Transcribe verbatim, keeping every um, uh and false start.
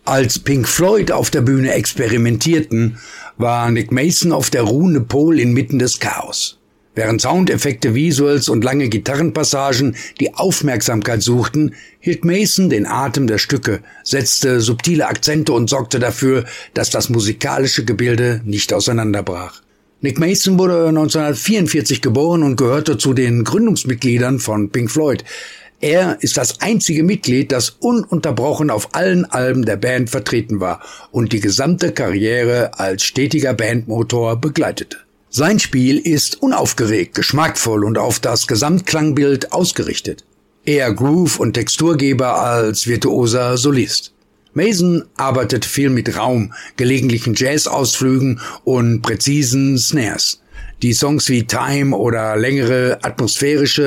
Als Pink Floyd auf der Bühne experimentierten, war Nick Mason auf der ruhende Pol inmitten des Chaos. Während Soundeffekte, Visuals und lange Gitarrenpassagen die Aufmerksamkeit suchten, hielt Mason den Atem der Stücke, setzte subtile Akzente und sorgte dafür, dass das musikalische Gebilde nicht auseinanderbrach. Nick Mason wurde neunzehnhundertvierundvierzig geboren und gehörte zu den Gründungsmitgliedern von Pink Floyd. Er ist das einzige Mitglied, das ununterbrochen auf allen Alben der Band vertreten war und die gesamte Karriere als stetiger Bandmotor begleitete. Sein Spiel ist unaufgeregt, geschmackvoll und auf das Gesamtklangbild ausgerichtet. Eher Groove- und Texturgeber als virtuoser Solist. Mason arbeitet viel mit Raum, gelegentlichen Jazz-Ausflügen und präzisen Snares. Die Songs wie Time oder längere atmosphärische